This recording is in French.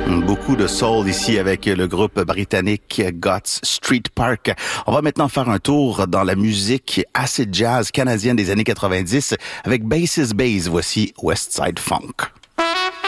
Beaucoup de soul ici avec le groupe britannique Guts Street Park. On va maintenant faire un tour dans la musique acid jazz canadienne des années 90 avec Bass is Bass. Voici West Side Funk.